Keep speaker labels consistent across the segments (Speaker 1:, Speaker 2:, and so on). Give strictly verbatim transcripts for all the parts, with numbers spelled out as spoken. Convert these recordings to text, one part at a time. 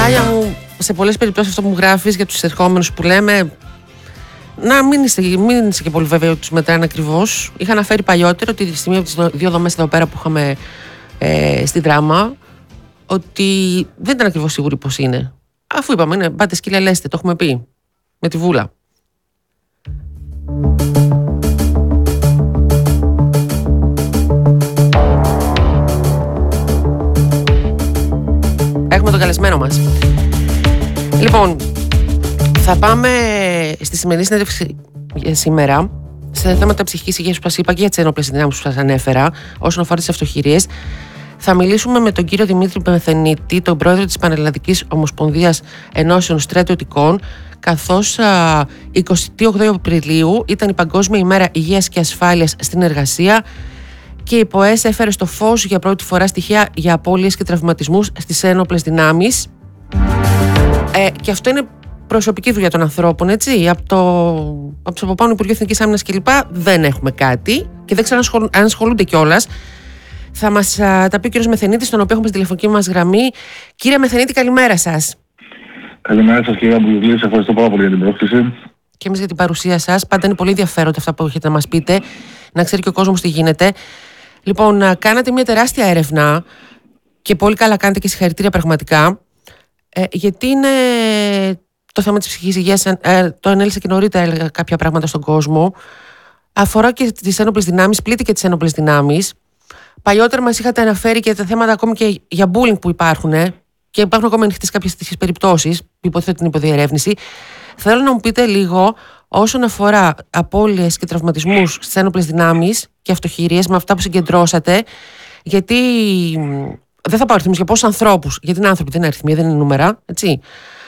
Speaker 1: Μάγια μου, σε πολλές περιπτώσεις αυτό που μου γράφεις για τους ερχόμενους που λέμε, να μην είσαι, μην είσαι και πολύ βέβαιο ότι τους μετράνε ακριβώς. Είχα αναφέρει παλιότερα ότι στη μία από τις δύο δομές εδώ πέρα που είχαμε ε, στη Δράμα, ότι δεν ήταν ακριβώς σίγουροι πώς είναι. Αφού είπαμε, είναι, πάτε σκύλια λέστε, το έχουμε πει. Με τη βούλα. Έχουμε τον καλεσμένο μας. Λοιπόν, θα πάμε στη σημερινή συνέντευξη για σήμερα σε θέματα ψυχικής υγείας που σας είπα και για τις ένοπλες δυνάμεις που σας ανέφερα όσον αφορά τις αυτοχειρίες. Θα μιλήσουμε με τον κύριο Δημήτρη Μεθενίτη, τον πρόεδρο της Πανελλαδικής Ομοσπονδίας Ενώσεων Στρατιωτικών, καθώς α, εικοστή όγδοη Απριλίου ήταν η Παγκόσμια ημέρα Υγείας και Ασφάλειας στην Εργασία και η ΠΟΕΣ έφερε στο φως για πρώτη φορά στοιχεία για απώλειες και τραυματισμούς στις ένοπλες δυνάμεις. Ε, και αυτό είναι προσωπική δουλειά των ανθρώπων, έτσι. Από το, από το από πάνω Υπουργείο Εθνικής Άμυνας κλπ. Δεν έχουμε κάτι και δεν ξέρω αν ασχολούνται κιόλας. Θα μας α, τα πει ο κύριος Μεθενίτης, τον οποίο έχουμε στη τηλεφωνική μας γραμμή. Κύριε Μεθενίτη, καλημέρα σας.
Speaker 2: Καλημέρα σας, κύριε Αμπουλιουλή. Σας ευχαριστώ πάρα πολύ για την πρόσκληση.
Speaker 1: Και εμείς για την παρουσία σας. Πάντα είναι πολύ ενδιαφέροντα αυτά που έχετε να μας πείτε, να ξέρει και ο κόσμος τι γίνεται. Λοιπόν, κάνατε μια τεράστια έρευνα και πολύ καλά κάνετε και συγχαρητήρια πραγματικά. Ε, γιατί είναι το θέμα της ψυχικής υγείας, ε, το ανέλησα και νωρίτερα, έλεγα κάποια πράγματα στον κόσμο. Αφορά και τις ένοπλες δυνάμεις, πλήττει και τις ένοπλες δυνάμεις. Παλιότερα μας είχατε αναφέρει και τα θέματα ακόμη και για bullying που υπάρχουν, ε, και υπάρχουν ακόμα ανοιχτές κάποιες τέτοιες περιπτώσεις, που υποθέτω την υποδιερεύνηση. Θέλω να μου πείτε λίγο όσον αφορά απώλειες και τραυματισμούς στις ένοπλες δυνάμεις και αυτοχειρίες με αυτά που συγκεντρώσατε, γιατί δεν θα πάω αριθμούς για πόσους ανθρώπους, γιατί είναι άνθρωποι, δεν είναι αριθμοί, δεν είναι νούμερα, έτσι.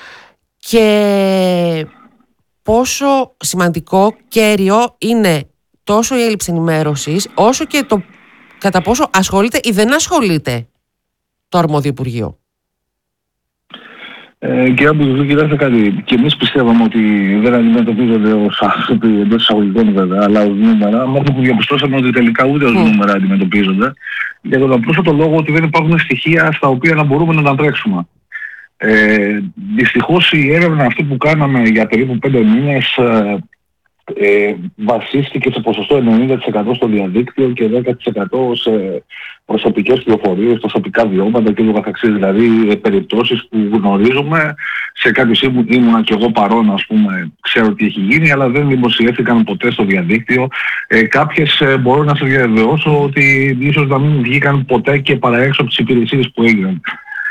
Speaker 1: Και πόσο σημαντικό, κέριο είναι τόσο η έλλειψη ενημέρωσης, όσο και το κατά πόσο ασχολείται ή δεν ασχολείται το αρμόδιο Υπουργείο.
Speaker 2: Ε, κύριε Αμπουλιουλή, κοιτάξτε κάτι. Και εμείς πιστεύαμε ότι δεν αντιμετωπίζονται ως άνθρωποι εντός εισαγωγικών βέβαια, αλλά ως νούμερα. Μέχρι που διαπιστώσαμε ότι τελικά ούτε ως mm. νούμερα αντιμετωπίζονται. Για τον απλούστατο λόγο ότι δεν υπάρχουν στοιχεία στα οποία να μπορούμε να τα τρέξουμε. Ε, δυστυχώς η έρευνα αυτή που κάναμε για περίπου πέντε μήνες ε, ε, βασίστηκε σε ποσοστό ενενήντα τοις εκατό στο διαδίκτυο και δέκα τοις εκατό σε προσωπικές πληροφορίες, προσωπικά βιώματα και ούτω καθεξής. Δηλαδή ε, περιπτώσεις που γνωρίζουμε, σε κάποιες ήμουν, ήμουνα και εγώ παρόν, ας πούμε, ξέρω τι έχει γίνει, αλλά δεν δημοσιεύθηκαν ποτέ στο διαδίκτυο. Ε, κάποιες ε, μπορώ να σας διαβεβαιώσω ότι ίσως να μην βγήκαν ποτέ και παρά έξω από τις υπηρεσίες που έγιναν.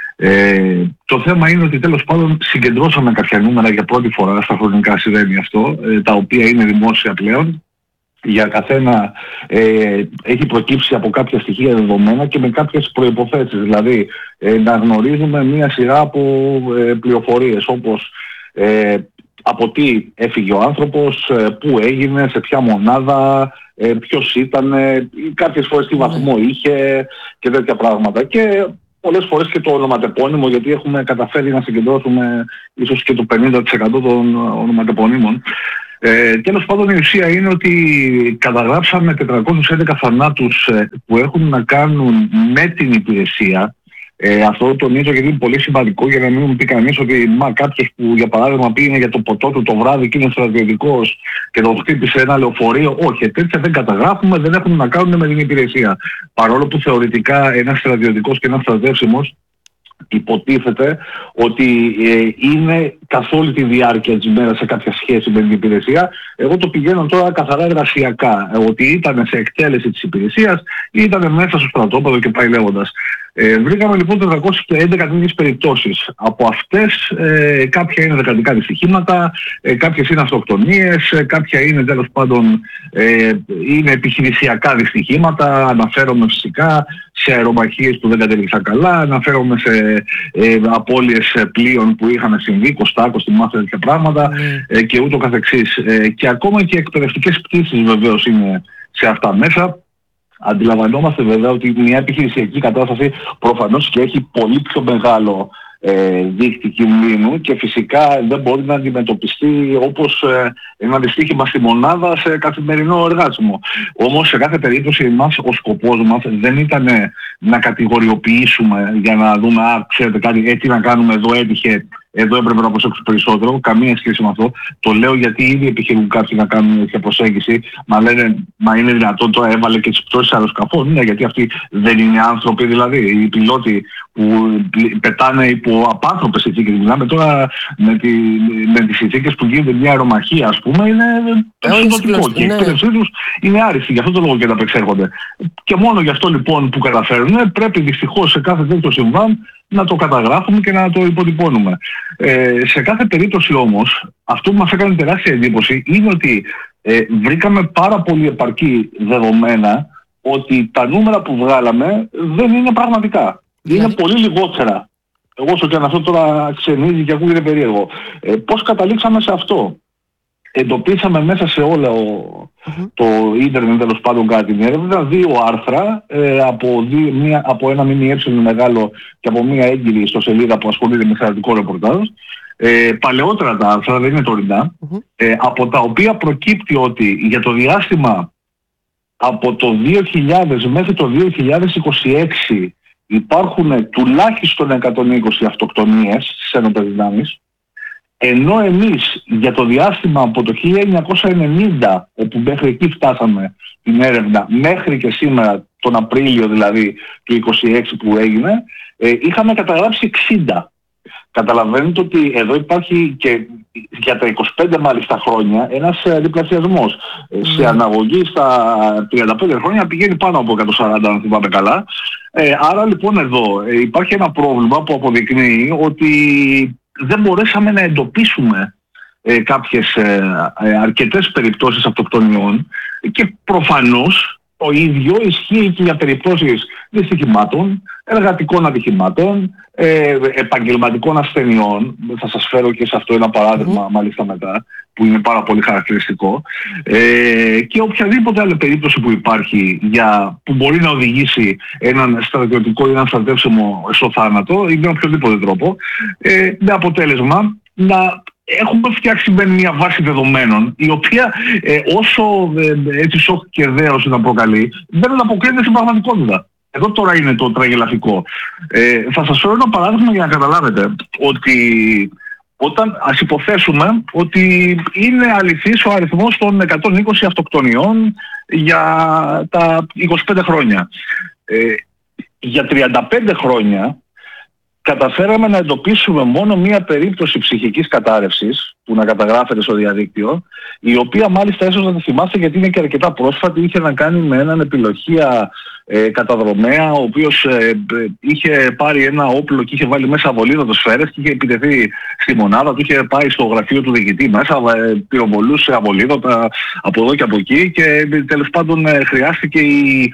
Speaker 2: Ε, το θέμα είναι ότι τέλος πάντων συγκεντρώσαμε κάποια νούμερα για πρώτη φορά, στα χρονικά συμβαίνει αυτό, ε, τα οποία είναι δημόσια πλέον. Για καθένα ε, έχει προκύψει από κάποια στοιχεία δεδομένα και με κάποιες προϋποθέσεις. Δηλαδή ε, να γνωρίζουμε μία σειρά από ε, πληροφορίες, όπως ε, από τι έφυγε ο άνθρωπος, ε, πού έγινε, σε ποια μονάδα, ε, ποιος ήταν, ε, κάποιες φορές τι βαθμό είχε και τέτοια πράγματα. Και πολλές φορές και το ονοματεπώνυμο, γιατί έχουμε καταφέρει να συγκεντρώσουμε ίσως και το πενήντα τοις εκατό των ονοματεπωνύμων. Ε, τέλος πάντων η ουσία είναι ότι καταγράψαμε τετρακόσιους έντεκα θανάτους ε, που έχουν να κάνουν με την υπηρεσία. Ε, αυτό το τονίζω γιατί είναι πολύ σημαντικό, για να μην μου πει κανείς ότι μα κάποιος που για παράδειγμα πήγαινε για το ποτό του το βράδυ και είναι στρατιωτικός και τον χτύπησε ένα λεωφορείο. Όχι, τέτοια δεν καταγράφουμε, δεν έχουν να κάνουν με την υπηρεσία. Παρόλο που θεωρητικά ένας στρατιωτικός και ένας στρατεύσιμος υποτίθεται ότι ε, είναι καθ' όλη τη διάρκεια της ημέρας σε κάποια σχέση με την υπηρεσία. Εγώ το πηγαίνω τώρα καθαρά εργασιακά, ε, ότι ήταν σε εκτέλεση της υπηρεσίας ή ήταν μέσα στο στρατόπεδο και πάει λέγοντας. Ε, βρήκαμε λοιπόν τετρακόσιες έντεκα τέτοιες περιπτώσεις. Από αυτές ε, κάποια είναι δεκαδικά δυστυχήματα, ε, κάποιες είναι αυτοκτονίες, ε, κάποια είναι τέλος πάντων ε, είναι επιχειρησιακά δυστυχήματα. Αναφέρομαι φυσικά σε αερομαχίες που δεν κατέληξαν καλά, αναφέρομαι σε ε, απώλειες πλοίων που είχαν συμβεί, Κωστάκο, στη μάθηση τέτοια πράγματα mm. ε, και ούτω καθεξής. Ε, και ακόμα και εκπαιδευτικές πτήσεις βεβαίως είναι σε αυτά μέσα. Αντιλαμβανόμαστε βέβαια ότι μια επιχειρησιακή κατάσταση προφανώς και έχει πολύ πιο μεγάλο ε, δείκτη κινδύνου και φυσικά δεν μπορεί να αντιμετωπιστεί όπως ε, ένα δυστύχημα στη μονάδα σε καθημερινό εργάσιμο. Όμως σε κάθε περίπτωση εμάς ο σκοπός μας δεν ήταν να κατηγοριοποιήσουμε για να δούμε, α, ξέρετε κάτι, έτσι να κάνουμε, εδώ έτυχε, εδώ έπρεπε να προσέξουμε περισσότερο. Καμία σχέση με αυτό. Το λέω γιατί ήδη επιχειρούν κάποιοι να κάνουν τέτοια προσέγγιση. Μα λένε, μα είναι δυνατόν τώρα, έβαλε και τις πτώσεις αεροσκαφών. Ναι, γιατί αυτοί δεν είναι άνθρωποι, δηλαδή. Οι πιλότοι που πετάνε υπό απάνθρωπες συνθήκες. Μιλάμε τώρα με, τη, με τις συνθήκες που γίνεται μια αερομαχία, ας πούμε, είναι το συνδοτικό. Και η εκπαίδευσή τους είναι άριστη. Γι' αυτό το λόγο και τα απεξέρχονται. Και μόνο γι' αυτό λοιπόν που καταφέρουν, πρέπει δυστυχώς σε κάθε τέτοιο συμβάν να το καταγράφουμε και να το υποτυπώνουμε. Ε, σε κάθε περίπτωση όμως, αυτό που μας έκανε τεράστια εντύπωση είναι ότι ε, βρήκαμε πάρα πολύ επαρκή δεδομένα ότι τα νούμερα που βγάλαμε δεν είναι πραγματικά. Είναι yeah. πολύ λιγότερα. Εγώ όσο και αν αυτό τώρα ξενίζει και ακούγεται περίεργο. Ε, πώς καταλήξαμε σε αυτό? Εντοπίσαμε μέσα σε όλο mm-hmm. το ίντερνετ, τέλος πάντων, κάτι την έρευνα, δύο άρθρα ε, από, δύο, μία, από ένα ΜΜΕ μεγάλο και από μία έγκυρη ιστοσελίδα που ασχολείται με θεατρικό ρεπορτάζ. Ε, παλαιότερα τα άρθρα, δεν είναι τωρινά, mm-hmm. ε, από τα οποία προκύπτει ότι για το διάστημα από το δύο χιλιάδες μέχρι το δύο χιλιάδες είκοσι έξι υπάρχουν τουλάχιστον εκατόν είκοσι αυτοκτονίες στις ένοπλες δυνάμεις, ενώ εμείς για το διάστημα από το χίλια εννιακόσια ενενήντα, όπου μέχρι εκεί φτάσαμε την έρευνα, μέχρι και σήμερα, τον Απρίλιο δηλαδή του είκοσι έξι που έγινε, ε, είχαμε καταγράψει εξήντα. Καταλαβαίνετε ότι εδώ υπάρχει και για τα είκοσι πέντε μάλιστα χρόνια ένας ε, διπλασιασμός. Mm. Σε αναγωγή στα τριάντα πέντε χρόνια πηγαίνει πάνω από εκατόν σαράντα, αν θυμάμαι καλά. Ε, άρα λοιπόν εδώ ε, υπάρχει ένα πρόβλημα που αποδεικνύει ότι δεν μπορέσαμε να εντοπίσουμε ε, κάποιες ε, ε, αρκετές περιπτώσεις αυτοκτονιών και προφανώς το ίδιο ισχύει και για περιπτώσεις δυστυχημάτων, εργατικών ατυχημάτων, ε, επαγγελματικών ασθενειών. Θα σας φέρω και σε αυτό ένα παράδειγμα mm-hmm. μάλιστα μετά, που είναι πάρα πολύ χαρακτηριστικό. Ε, και οποιαδήποτε άλλη περίπτωση που υπάρχει για, που μπορεί να οδηγήσει έναν στρατιωτικό ή έναν στρατεύσιμο στο θάνατο ή με οποιοδήποτε τρόπο, ε, με αποτέλεσμα να έχουμε φτιάξει με μια βάση δεδομένων η οποία ε, όσο ε, έτσι σοκ και δέος να προκαλεί, δεν ανταποκρίνεται στην πραγματικότητα. Εδώ τώρα είναι το τραγελαφικό. Ε, θα σας φέρω ένα παράδειγμα για να καταλάβετε ότι όταν ας υποθέσουμε ότι είναι αληθής ο αριθμός των εκατόν είκοσι αυτοκτονιών για τα είκοσι πέντε χρόνια. Ε, για τριάντα πέντε χρόνια καταφέραμε να εντοπίσουμε μόνο μία περίπτωση ψυχικής κατάρρευσης που να καταγράφεται στο διαδίκτυο, η οποία μάλιστα ίσως να τη θυμάστε γιατί είναι και αρκετά πρόσφατη, είχε να κάνει με έναν επιλοχεία ε, καταδρομέα, ο οποίος ε, είχε πάρει ένα όπλο και είχε βάλει μέσα αβολίδωτες σφαίρες και είχε επιτεθεί στη μονάδα του, είχε πάει στο γραφείο του διοικητή μέσα, ε, πυροβολούσε αβολίδωτα από εδώ και από εκεί και ε, τέλος πάντων ε, χρειάστηκε η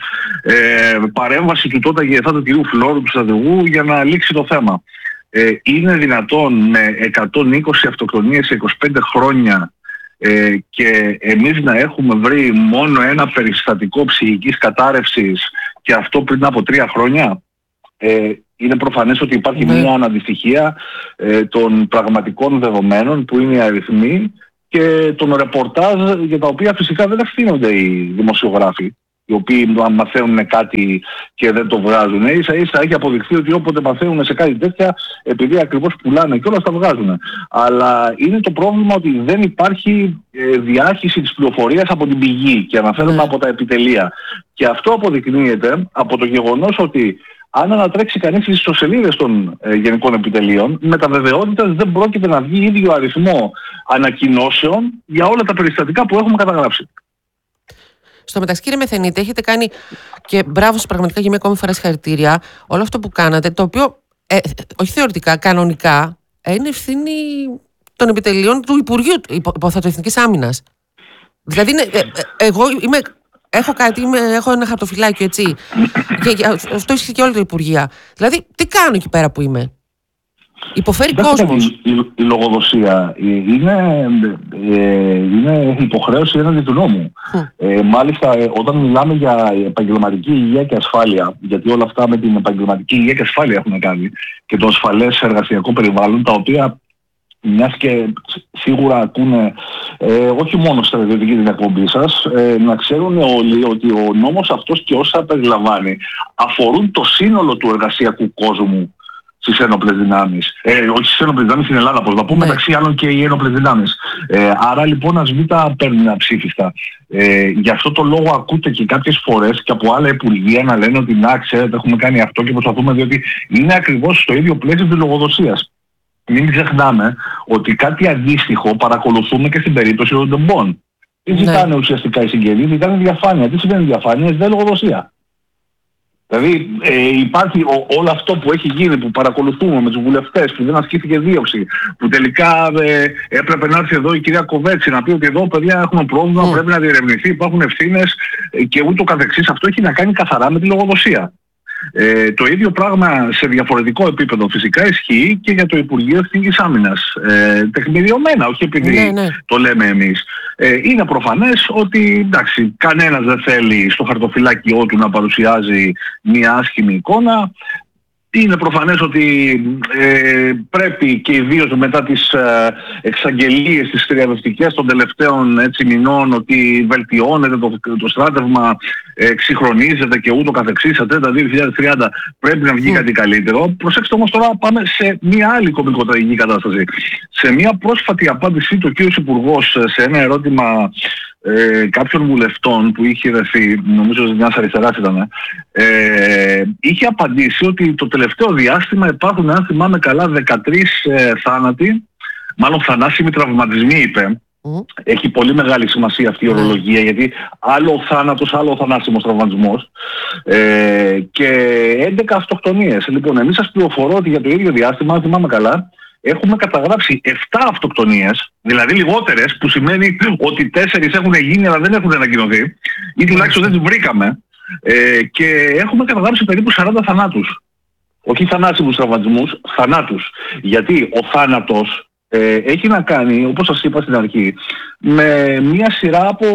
Speaker 2: ε, παρέμβαση του τότε ηγεσθά του κυρίου Φλόρου, του στρατηγού, για να λήξει το θέμα. Ε, είναι δυνατόν με εκατόν είκοσι αυτοκτονίες σε είκοσι πέντε χρόνια ε, και εμείς να έχουμε βρει μόνο ένα περιστατικό ψυχικής κατάρρευσης και αυτό πριν από τρία χρόνια? Ε, είναι προφανές ότι υπάρχει mm. μια αναντιστοιχία ε, των πραγματικών δεδομένων που είναι οι αριθμοί και των ρεπορτάζ για τα οποία φυσικά δεν ευθύνονται οι δημοσιογράφοι, οι οποίοι μαθαίνουν κάτι και δεν το βγάζουν. Ίσα ίσα έχει αποδειχθεί ότι όποτε μαθαίνουν σε κάτι τέτοια, επειδή ακριβώς πουλάνε και όλα τα βγάζουν. Αλλά είναι το πρόβλημα ότι δεν υπάρχει ε, διάχυση της πληροφορίας από την πηγή και αναφέρομαι mm. από τα επιτελεία. Και αυτό αποδεικνύεται από το γεγονός ότι αν ανατρέξει κανείς τις ιστοσελίδες των ε, γενικών επιτελείων, με τα βεβαιότητα δεν πρόκειται να βγει ίδιο αριθμό ανακοινώσεων για όλα τα περιστατικά που έχουμε καταγράψει.
Speaker 1: Στο μεταξύ, κύριε Μεθενίτη, έχετε κάνει και μπράβο σας πραγματικά για μια ακόμη φορά συγχαρητήρια. Όλο αυτό που κάνατε, το οποίο ε, όχι θεωρητικά, κανονικά, είναι ευθύνη των επιτελείων του Υπουργείου Υποθέτω Εθνικής Άμυνας. Δηλαδή, είναι, ε, ε, εγώ είμαι, έχω κάτι, είμαι, έχω ένα χαρτοφυλάκιο, έτσι. Και, και αυτό ισχύει και όλα τα Υπουργεία. Δηλαδή, τι κάνω εκεί πέρα που είμαι? Υποφέρει
Speaker 2: Κοιτάξτε,
Speaker 1: κόσμος.
Speaker 2: Η, η, η λογοδοσία είναι, ε, είναι υποχρέωση έναντι του νόμου. Mm. Ε, μάλιστα, ε, όταν μιλάμε για επαγγελματική υγεία και ασφάλεια, γιατί όλα αυτά με την επαγγελματική υγεία και ασφάλεια έχουν κάνει, και το ασφαλές εργασιακό περιβάλλον, τα οποία μιας και σίγουρα ακούνε ε, όχι μόνο στα ιδιωτική την εκπομπή σας, ε, να ξέρουν όλοι ότι ο νόμος αυτός και όσα περιλαμβάνει αφορούν το σύνολο του εργασιακού κόσμου στις ένοπλες δυνάμεις. Ε, όχι στις ένοπλες δυνάμεις στην Ελλάδα, πώς να πούμε, ναι. μεταξύ άλλων και οι ένοπλες δυνάμεις. Ε, άρα λοιπόν ας μην τα παίρνουν αψήφιστα. Ε, γι' αυτό το λόγο ακούτε και κάποιες φορές και από άλλα υπουργεία να λένε ότι να ξέρετε έχουμε κάνει αυτό και προσπαθούμε, διότι είναι ακριβώς στο ίδιο πλαίσιο της λογοδοσίας. Μην ξεχνάμε ότι κάτι αντίστοιχο παρακολουθούμε και στην περίπτωση των τεμπών. Τι ναι. ζητάνε ουσιαστικά οι συγγενείς, ζητάνε διαφάνεια. Τι σημαίνει διαφάνεια, ζητάνε λογοδοσία. Δηλαδή ε, υπάρχει ο, όλο αυτό που έχει γίνει, που παρακολουθούμε με τους βουλευτές, που δεν ασκήθηκε δίωξη, που τελικά ε, έπρεπε να έρθει εδώ η κυρία Κοβέτση να πει ότι εδώ παιδιά έχουμε πρόβλημα, mm. πρέπει να διερευνηθεί, υπάρχουν ευθύνες ε, και ούτω καθεξής. Αυτό έχει να κάνει καθαρά με τη λογοδοσία. Ε, το ίδιο πράγμα σε διαφορετικό επίπεδο φυσικά ισχύει και για το Υπουργείο Εθνικής Άμυνας. Ε, τεκμηριωμένα, όχι επειδή ναι, ναι. το λέμε εμείς. Ε, είναι προφανές ότι εντάξει, κανένας δεν θέλει στο χαρτοφυλάκιό του να παρουσιάζει μια άσχημη εικόνα. Είναι προφανές ότι ε, πρέπει και ιδίως μετά τις ε, εξαγγελίες, τις θριαμβευτικές των τελευταίων έτσι, μηνών, ότι βελτιώνεται το, το στράτευμα, ε, εξυγχρονίζεται και ούτω καθεξής, στα τριάντα δύο χιλιάδες τριάντα πρέπει να βγει mm. κάτι καλύτερο. Προσέξτε όμως τώρα πάμε σε μια άλλη κωμικοτραγική κατάσταση. Σε μια πρόσφατη απάντησή του ο κύριος Υπουργός σε ένα ερώτημα Ε, κάποιων βουλευτών που είχε ρεθεί, νομίζω ότι μιας αριστεράς ήταν, ε, είχε απαντήσει ότι το τελευταίο διάστημα υπάρχουν, αν θυμάμαι καλά, δεκατρείς ε, θάνατοι, μάλλον θανάσιμοι τραυματισμοί είπε. Mm. Έχει πολύ μεγάλη σημασία αυτή η ορολογία, mm. γιατί άλλο ο θάνατος, άλλο ο θανάσιμος τραυματισμός, ε, και έντεκα αυτοκτονίες. Λοιπόν, εμείς σας πληροφορώ ότι για το ίδιο διάστημα, αν θυμάμαι καλά, έχουμε καταγράψει επτά αυτοκτονίες, δηλαδή λιγότερες, που σημαίνει ότι τέσσερις έχουν γίνει αλλά δεν έχουν ανακοινωθεί ή τουλάχιστον δεν τις βρήκαμε, ε, και έχουμε καταγράψει περίπου σαράντα θανάτους. Όχι θανάσιμους τραυματισμούς, θανάτους. Γιατί ο θάνατος ε, έχει να κάνει, όπως σας είπα στην αρχή, με μια σειρά από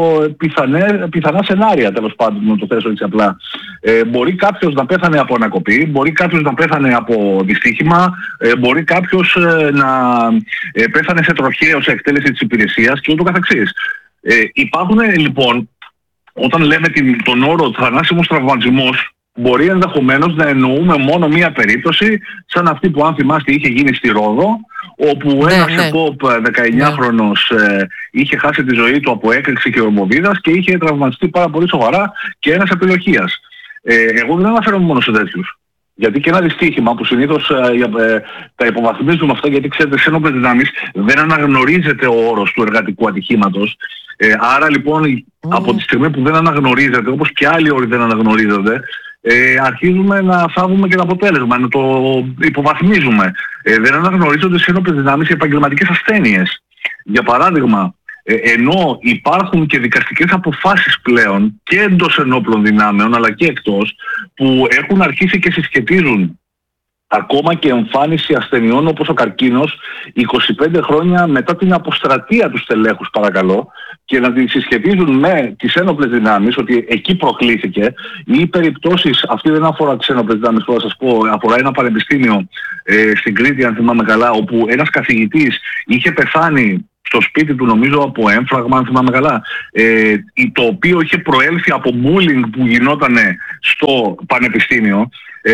Speaker 2: πιθανέ, πιθανά σενάρια, τέλος πάντων, να το θέσω έτσι απλά. Ε, μπορεί κάποιος να πέθανε από ανακοπή, μπορεί κάποιος να πέθανε από δυστύχημα, ε, μπορεί κάποιος ε, να ε, πέθανε σε τροχαίο, σε εκτέλεση της υπηρεσίας και ούτω καθεξής. Ε, υπάρχουν λοιπόν, όταν λέμε την, τον όρο θανάσιμος τραυματισμός, μπορεί ενδεχομένως να εννοούμε μόνο μία περίπτωση, σαν αυτή που αν θυμάστε είχε γίνει στη Ρόδο, όπου ναι, ένας ναι. ΕΚΟΠ δεκαεννιάχρονος ναι. ε, είχε χάσει τη ζωή του από έκρηξη και ορμοβίδας και είχε τραυματιστεί πάρα πολύ σοβαρά και ένας επιλογίας. Ε, εγώ δεν αναφέρομαι μόνο σε τέτοιους. Γιατί και ένα δυστύχημα που συνήθως ε, ε, τα υποβαθμίζουμε αυτά, γιατί ξέρετε, σε ένοπλες δυνάμεις δεν αναγνωρίζεται ο όρος του εργατικού ατυχήματος. Ε, άρα λοιπόν mm. από τη στιγμή που δεν αναγνωρίζεται, όπως και άλλοι όροι δεν αναγνωρίζονται, Ε, αρχίζουμε να θάβουμε και το αποτέλεσμα, να το υποβαθμίζουμε. Ε, δεν αναγνωρίζονται σε ένοπλες δυνάμεις οι επαγγελματικές ασθένειες. Για παράδειγμα, ε, ενώ υπάρχουν και δικαστικές αποφάσεις πλέον και εντός ενόπλων δυνάμεων αλλά και εκτός, που έχουν αρχίσει και συσχετίζουν ακόμα και εμφάνιση ασθενειών όπως ο καρκίνος είκοσι πέντε χρόνια μετά την αποστρατεία του στελέχους, παρακαλώ, και να την συσχετίζουν με τις ένοπλες δυνάμεις, ότι εκεί προκλήθηκε, ή περιπτώσεις, αυτή δεν αφορά τις ένοπλες δυνάμεις, που θα σας πω, αφορά ένα πανεπιστήμιο ε, στην Κρήτη, αν θυμάμαι καλά, όπου ένας καθηγητής είχε πεθάνει στο σπίτι του, νομίζω από έμφραγμα, αν θυμάμαι καλά, ε, το οποίο είχε προέλθει από bullying που γινόταν στο πανεπιστήμιο.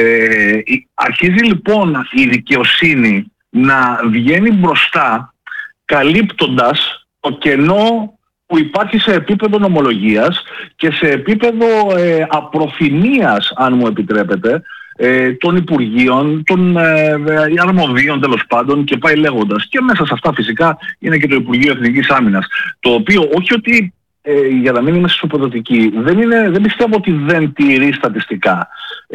Speaker 2: Ε, αρχίζει λοιπόν η δικαιοσύνη να βγαίνει μπροστά, καλύπτοντας το κενό που υπάρχει σε επίπεδο νομολογίας και σε επίπεδο ε, απροφημίας, αν μου επιτρέπετε, ε, των Υπουργείων, των ε, αρμοδίων τέλος πάντων, και πάει λέγοντας. Και μέσα σε αυτά φυσικά είναι και το Υπουργείο Εθνικής Άμυνας, το οποίο όχι ότι, ε, για να μην είμαι σοποδοτική, δεν, είναι, δεν πιστεύω ότι δεν τηρεί στατιστικά.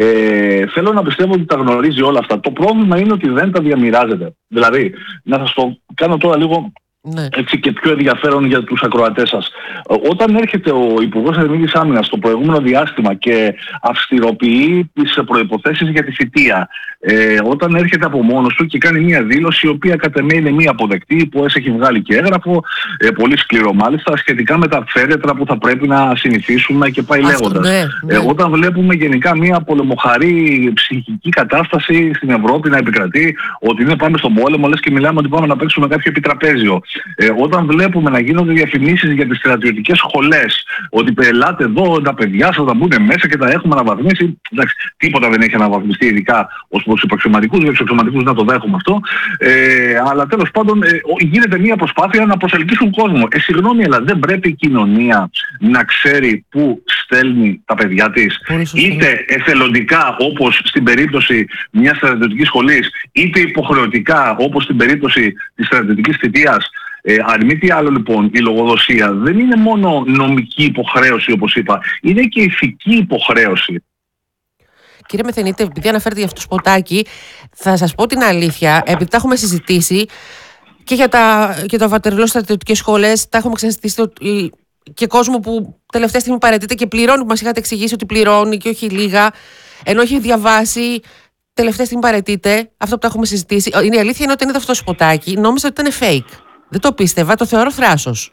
Speaker 2: Ε, θέλω να πιστεύω ότι τα γνωρίζει όλα αυτά. Το πρόβλημα είναι ότι δεν τα διαμοιράζεται. Δηλαδή, να σας το κάνω τώρα λίγο
Speaker 1: Ναι.
Speaker 2: Έτσι, και πιο ενδιαφέρον για τους ακροατές σας. Όταν έρχεται ο Υπουργός Εθνικής Άμυνας το προηγούμενο διάστημα και αυστηροποιεί τις προϋποθέσεις για τη θητεία, ε, όταν έρχεται από μόνος του και κάνει μια δήλωση η οποία κατ' εμέ είναι μία αποδεκτή, που έχει βγάλει και έγγραφο, ε, πολύ σκληρό μάλιστα, σχετικά με τα φέρετρα που θα πρέπει να συνηθίσουμε και πάει λέγοντας.
Speaker 1: Ναι, ναι.
Speaker 2: Ε, όταν βλέπουμε γενικά μια πολεμοχαρή ψυχική κατάσταση στην Ευρώπη να επικρατεί, ότι είναι πάμε στον πόλεμο, λες και μιλάμε ότι πάμε να παίξουμε κάποιο επιτραπέζιο. Ε, όταν βλέπουμε να γίνονται διαφημίσεις για τις στρατιωτικές σχολές, ότι ελάτε εδώ, τα παιδιά σας θα μπουν μέσα και τα έχουμε αναβαθμίσει. Εντάξει, τίποτα δεν έχει αναβαθμιστεί, ειδικά ως προς τους υπαξιωματικούς, για τους υπαξιωματικούς να το δέχομαι αυτό. Ε, αλλά τέλος πάντων ε, γίνεται μια προσπάθεια να προσελκύσουν κόσμο. Ε, συγγνώμη, αλλά δεν πρέπει η κοινωνία να ξέρει πού στέλνει τα παιδιά της, είτε εθελοντικά όπως στην περίπτωση μιας στρατιωτικής σχολής, είτε υποχρεωτικά όπως στην περίπτωση της στρατιωτικής θητείας. Ε, αν μη τι άλλο λοιπόν, η λογοδοσία δεν είναι μόνο νομική υποχρέωση όπως είπα, είναι και ηθική υποχρέωση.
Speaker 1: Κύριε Μεθενίτη, επειδή αναφέρετε για αυτό το σποτάκι, θα σας πω την αλήθεια, επειδή τα έχουμε συζητήσει και για, τα, για το Βατερλό στρατιωτικές σχολές, τα έχουμε ξανασυζητήσει και κόσμο που τελευταία στιγμή παραιτείται και πληρώνει, που μας είχατε εξηγήσει ότι πληρώνει και όχι λίγα, ενώ έχει διαβάσει, τελευταία στιγμή παραιτείται, αυτό που τα έχουμε συζητήσει. Η αλήθεια είναι ότι είναι αυτό το σποτάκι, νόμιζα ότι ήταν fake. Δεν το πίστευα, το θεωρώ θράσος.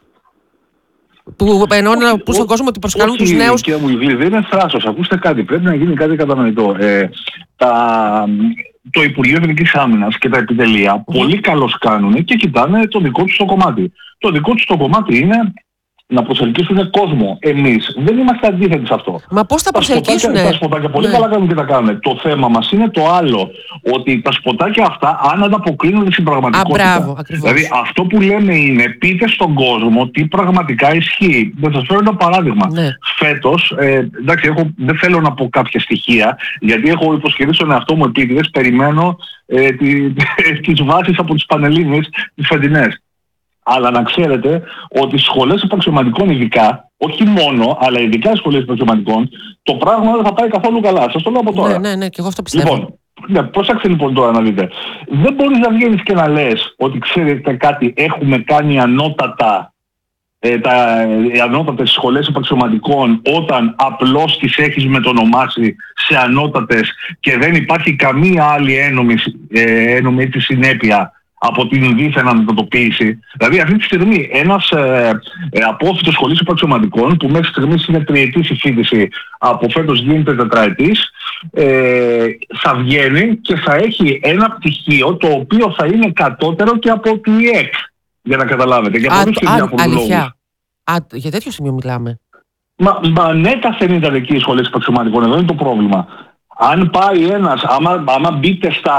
Speaker 1: Που ενώνει να πούν στον κόσμο ότι προσκαλούν τους νέους.
Speaker 2: Κύριε Μουλγλή, δεν είναι θράσος. Ακούστε κάτι, πρέπει να γίνει κάτι κατανοητό. Ε, τα, το Υπουργείο Εθνικής Άμυνας και τα επιτελεία mm. πολύ καλώς κάνουν και κοιτάνε το δικό τους το κομμάτι. Το δικό τους το κομμάτι είναι να προσελκύσουν κόσμο. Εμείς δεν είμαστε αντίθετοι σε αυτό.
Speaker 1: Μα πώς θα προσελκύσουν?
Speaker 2: Τα σποτάκια πολύ ναι. καλά κάνουν και τα κάνουν. Το θέμα μας είναι το άλλο. Ότι τα σποτάκια αυτά αν ανταποκρίνονται στην πραγματικότητα.
Speaker 1: Α, μπράβο,
Speaker 2: δηλαδή αυτό που λέμε είναι πείτε στον κόσμο τι πραγματικά ισχύει. Θα σας φέρω ένα παράδειγμα.
Speaker 1: Ναι.
Speaker 2: Φέτος, ε, εντάξει, έχω, δεν θέλω να πω κάποια στοιχεία, γιατί έχω υποσχεθεί στον εαυτό μου επίτηδες, περιμένω ε, τη, τις βάσεις από τις Πανελλήνιες, τις φετινές. Αλλά να ξέρετε ότι στις σχολές υπαξιωματικών ειδικά, όχι μόνο, αλλά ειδικά στις σχολές υπαξιωματικών, το πράγμα δεν θα πάει καθόλου καλά. Σας το λέω από τώρα.
Speaker 1: Ναι, ναι, ναι, και εγώ αυτό πιστεύω.
Speaker 2: Λοιπόν, ναι, πρόσεξτε λοιπόν τώρα να δείτε. Δεν μπορείς να βγαίνεις και να λες ότι ξέρετε κάτι, έχουμε κάνει ανώτατα, ε, τα, ε, ανώτατες σχολές υπαξιωματικών όταν απλώς τις έχεις μετονομάσει σε ανώτατες και δεν υπάρχει καμία άλλη ένομη, ε, ένομη έτσι, συνέπεια από την δίθεν αντιμετωπίση. Δηλαδή αυτή τη στιγμή ένας ε, ε, απόφοιτος σχολής υπαξιωματικών που μέχρι στιγμής είναι τριετής η φοιτηση, από φέτος γίνεται τετραετής, ε, θα βγαίνει και θα έχει ένα πτυχίο το οποίο θα είναι κατώτερο και από την ι εκ, για να καταλάβετε. Για πολλούς και διάφορους λόγους.
Speaker 1: Α, για τέτοιο σημείο μιλάμε.
Speaker 2: Μα, μα ναι, καθεν ήταν εκεί οι σχολές υπαξιωματικών, εδώ είναι το πρόβλημα. Αν πάει ένας, άμα, άμα μπείτε στα,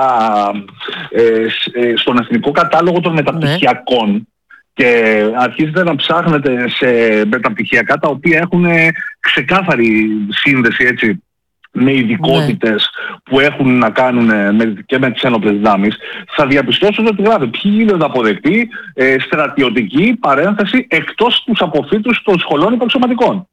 Speaker 2: ε, στον εθνικό κατάλογο των μεταπτυχιακών ναι. και αρχίζετε να ψάχνετε σε μεταπτυχιακά τα οποία έχουν ξεκάθαρη σύνδεση έτσι, με ειδικότητες ναι. που έχουν να κάνουν με, και με τις ένοπλες δυνάμεις, θα διαπιστώσετε ότι γράφει ποιοι γίνονται αποδεκτοί ε, στρατιωτική παρένθεση εκτός τους αποφύτους των σχολών υπαξιωματικών.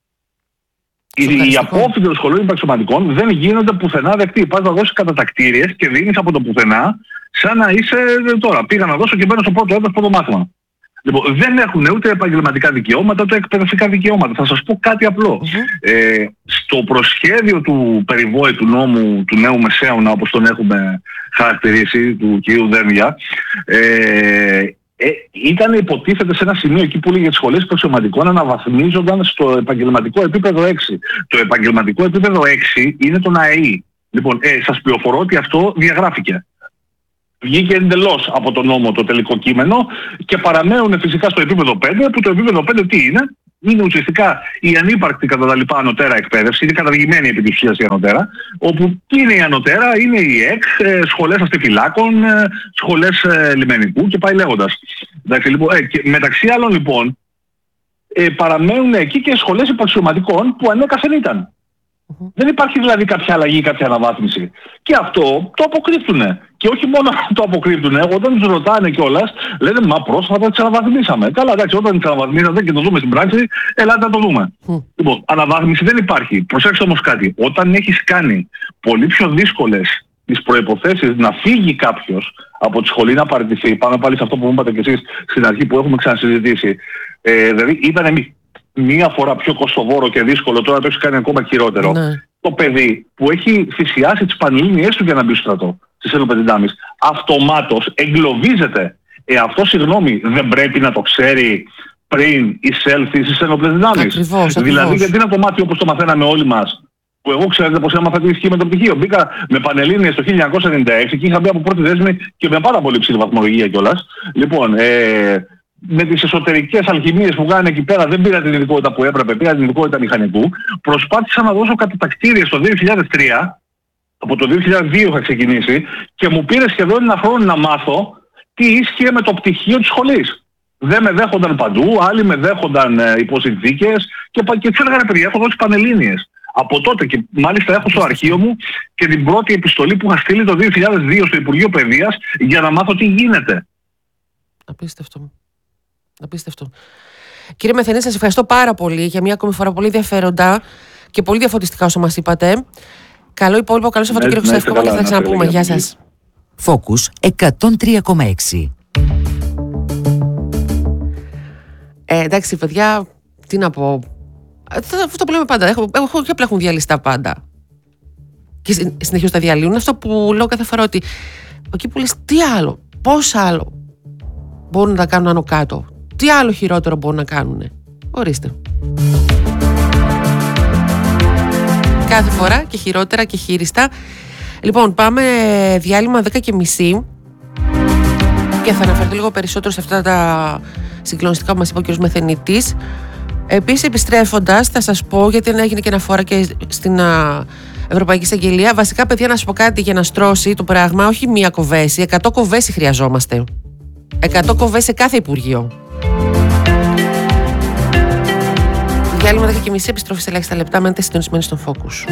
Speaker 2: Οι απόφοιτοι των σχολών υπαξιωματικών δεν γίνονται πουθενά δεκτοί. Πας να δώσεις κατατακτήριες και δίνεις από το πουθενά, σαν να είσαι τώρα. Πήγα να δώσω και μπαίνω στο πρώτο έτος πρώτο μάθημα. Λοιπόν, δεν έχουν ούτε επαγγελματικά δικαιώματα, ούτε εκπαιδευτικά δικαιώματα. Θα σας πω κάτι απλό. Mm-hmm. Ε, στο προσχέδιο του περιβόητου νόμου του νέου Μεσαίωνα, όπως τον έχουμε χαρακτηρίσει, του κ. Δένδια, ε, Ε, ήταν υποτίθεται σε ένα σημείο εκεί που έλεγε τις σχολές υπαξιωματικών αναβαθμίζονταν στο επαγγελματικό επίπεδο έξι. Το επαγγελματικό επίπεδο έξι είναι το ΝΑΕΗ. Λοιπόν, ε, σας πληροφορώ ότι αυτό διαγράφηκε. Βγήκε εντελώς από τον νόμο το τελικό κείμενο και παραμένουν φυσικά στο επίπεδο πέντε, που το επίπεδο πέντε τι είναι? Είναι ουσιαστικά η ανύπαρκτη κατά τα λοιπά ανωτέρα εκπαίδευση, είναι καταργημένη επιτυχία η ανωτέρα, όπου τι είναι η ανωτέρα? Είναι η ΕΚ, σχολές αστιφυλάκων, σχολές λιμενικού και πάει λέγοντας. Εντάξει, λοιπόν, ε, και μεταξύ άλλων λοιπόν ε, παραμένουν εκεί και σχολές υπαξιωματικών που ανέκαθεν ήταν. Mm-hmm. Δεν υπάρχει δηλαδή κάποια αλλαγή, κάποια αναβάθμιση. Και αυτό το αποκρύπτουνε. Και όχι μόνο το αποκρύπτουνε, όταν τους ρωτάνε κιόλας, λένε μα πρόσφατα τις αναβαθμίσαμε. Καλά, εντάξει, όταν τις αναβαθμίσατε και το δούμε στην πράξη, ελάτε να το δούμε. Mm. Λοιπόν, αναβάθμιση δεν υπάρχει. Προσέξτε όμως κάτι. Όταν έχεις κάνει πολύ πιο δύσκολες τις προϋποθέσεις να φύγει κάποιος από τη σχολή, να παραιτηθεί. Πάμε πάλι σε αυτό που μου είπατε και εσείς στην αρχή που έχουμε ξανασυζητήσει. Ε, δηλαδή ήταν μία φορά πιο κοστοβόρο και δύσκολο, τώρα το έχει κάνει ακόμα χειρότερο. Ναι. Το παιδί που έχει θυσιάσει τις πανελλήνιές του για να μπει στο στρατό, στις ένοπλες δυνάμεις, αυτομάτως εγκλωβίζεται. Ε, αυτό, συγγνώμη, δεν πρέπει να το ξέρει πριν εισέλθει στις ένοπλες δυνάμεις?
Speaker 1: Ακριβώς,
Speaker 2: δηλαδή,
Speaker 1: ακριβώς.
Speaker 2: γιατί να το μάθει όπως το μαθαίναμε όλοι μας, που εγώ ξέρετε πως έμαθα τι ισχύει με το πτυχίο. Μπήκα με πανελλήνιες το χίλια εννιακόσια ενενήντα έξι και είχα μπει από πρώτη δέσμη και με πάρα πολύ ψηλή βαθμολογία κιόλας. Λοιπόν, ε, με τις εσωτερικές αλχημίες που κάνανε εκεί πέρα, δεν πήρα την ειδικότητα που έπρεπε, πήρα την ειδικότητα μηχανικού. Προσπάθησα να δώσω κατατακτήριες το δύο χιλιάδες τρία, από το δύο χιλιάδες δύο είχα ξεκινήσει, και μου πήρε σχεδόν ένα χρόνο να μάθω τι ίσχυε με το πτυχίο της σχολής. Δεν με δέχονταν παντού, άλλοι με δέχονταν ε, υποσυνθήκες και, και τους έλεγα, ρε παιδιά, έχω δώσει πανελλήνιες. Από τότε, και μάλιστα έχω στο αρχείο μου και την πρώτη επιστολή που είχα στείλει το δύο χιλιάδες δύο στο Υπουργείο Παιδείας για να μάθω τι γίνεται.
Speaker 1: Απίστευτο. Απίστευτο. Κύριε Μεθενή, σας ευχαριστώ πάρα πολύ για μια ακόμη φορά, πολύ ενδιαφέροντα και πολύ διαφωτιστικά όσο μας είπατε. Καλό υπόλοιπο, καλό Σαββατοκύριακο σας εύχομαι και θα τα ξαναπούμε. Γεια σας.
Speaker 3: Focus εκατόν τρία κόμμα έξι.
Speaker 1: Ε, εντάξει, παιδιά, τι να πω. Αυτό που λέμε πάντα. Έχω, έχω και απλά έχουν διαλυστά πάντα. Και συνεχώς τα διαλύουν. Αυτό που λέω κάθε φορά, ότι εκεί που λες, τι άλλο, πώς άλλο μπορούν να τα κάνουν άνω κάτω, τι άλλο χειρότερο μπορούν να κάνουν. Ορίστε. Κάθε φορά και χειρότερα και χείριστα. Λοιπόν, πάμε διάλειμμα δέκα και μισή και θα αναφερθώ λίγο περισσότερο σε αυτά τα συγκλονιστικά που μας είπε ο κ. Μεθενίτης. Επίσης, επιστρέφοντας, θα σας πω, γιατί δεν έγινε και αναφορά και στην α, Ευρωπαϊκή Εισαγγελία. Βασικά, παιδιά, να σας πω κάτι για να στρώσει το πράγμα. Όχι μία κοβέση, εκατό κοβέση χρειαζόμαστε. εκατό κοβέση σε κάθε Υπουργείο. Διάλειμμα δέκα και μισή, επιστροφή σε ελάχιστα λεπτά. Μένετε συντονισμένοι στον Focus.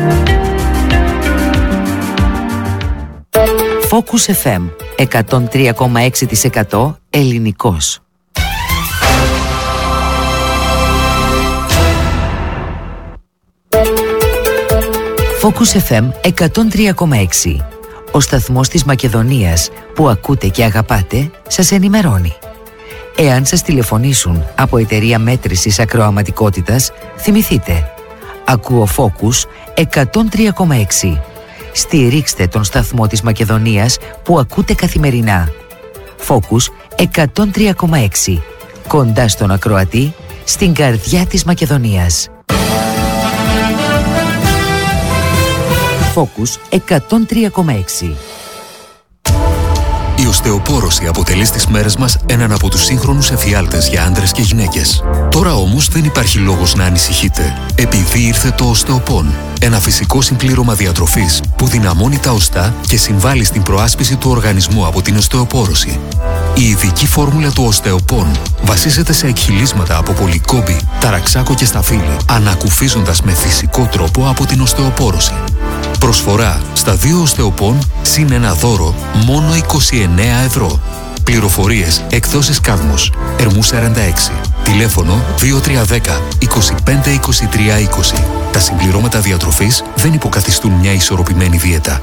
Speaker 3: Focus εφ εμ εκατόν τρία κόμμα έξι τοις εκατό ελληνικός. Focus εφ εμ εκατόν τρία κόμμα έξι. Ο σταθμός της Μακεδονίας που ακούτε και αγαπάτε σας ενημερώνει. Εάν σας τηλεφωνήσουν από εταιρεία μέτρησης ακροαματικότητας, θυμηθείτε. Ακούω Focus εκατόν τρία κόμμα έξι. Στηρίξτε τον σταθμό της Μακεδονίας που ακούτε καθημερινά. Focus εκατόν τρία κόμμα έξι. Κοντά στον ακροατή, στην καρδιά της Μακεδονίας. Focus εκατόν τρία κόμμα έξι.
Speaker 4: Η οστεοπόρωση αποτελεί στις μέρες μας έναν από τους σύγχρονους εφιάλτες για άντρες και γυναίκες. Τώρα όμως δεν υπάρχει λόγος να ανησυχείτε, επειδή ήρθε το οστεοπόν. Ένα φυσικό συμπλήρωμα διατροφής που δυναμώνει τα οστά και συμβάλλει στην προάσπιση του οργανισμού από την οστεοπόρωση. Η ειδική φόρμουλα του οστεοπόν βασίζεται σε εκχυλίσματα από πολυκόμπη, ταραξάκο και σταφύλι, ανακουφίζοντας με φυσικό τρόπο από την οστεοπόρωση. Προσφορά στα δύο οστεοπόν συν ένα δώρο μόνο είκοσι εννέα ευρώ. Πληροφορίες εκδόσεις Κάδμος, Ερμού σαράντα έξι. Τηλέφωνο δύο τρία ένα μηδέν είκοσι πέντε είκοσι τρία είκοσι. Τα συμπληρώματα διατροφής δεν υποκαθιστούν μια ισορροπημένη δίαιτα.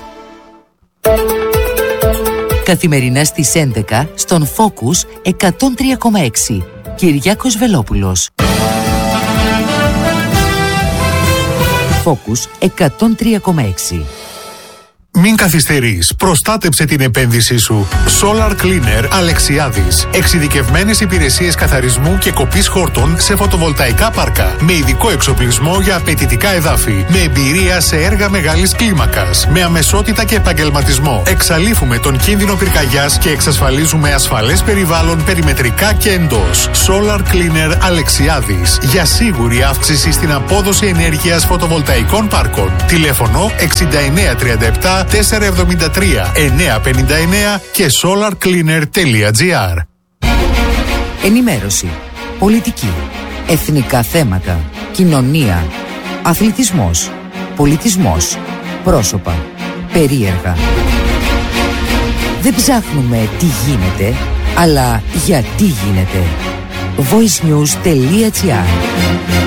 Speaker 3: Καθημερινά στις έντεκα στον Focus εκατόν τρία κόμμα έξι. Κυριάκος Βελόπουλος. Focus εκατόν τρία κόμμα έξι.
Speaker 5: Μην καθυστερείς. Προστάτεψε την επένδυσή σου. Solar Cleaner Αλεξιάδης. Εξειδικευμένες υπηρεσίες καθαρισμού και κοπής χόρτων σε φωτοβολταϊκά πάρκα. Με ειδικό εξοπλισμό για απαιτητικά εδάφη. Με εμπειρία σε έργα μεγάλης κλίμακας. Με αμεσότητα και επαγγελματισμό. Εξαλείφουμε τον κίνδυνο πυρκαγιάς και εξασφαλίζουμε ασφαλές περιβάλλον περιμετρικά και εντός. Solar Cleaner Αλεξιάδης. Για σίγουρη αύξηση στην απόδοση ενέργειας φωτοβολταϊκών πάρκων. Τηλέφωνο εξήντα εννέα τριάντα επτά τετρακόσια εβδομήντα τρία εννιακόσια πενήντα εννέα και solar cleaner τελεία τζι άρ.
Speaker 3: Ενημέρωση, πολιτική, εθνικά θέματα, κοινωνία, αθλητισμός, πολιτισμός, πρόσωπα, περίεργα. Δεν ψάχνουμε τι γίνεται, αλλά γιατί γίνεται. voice news τελεία τζι άρ.